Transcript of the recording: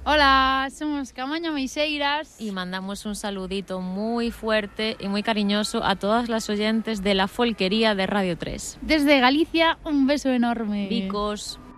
Hola, somos Camaño Meiseiras y mandamos un saludito muy fuerte y muy cariñoso a todas las oyentes de la Folquería de Radio 3. Desde Galicia, un beso enorme. Bicos.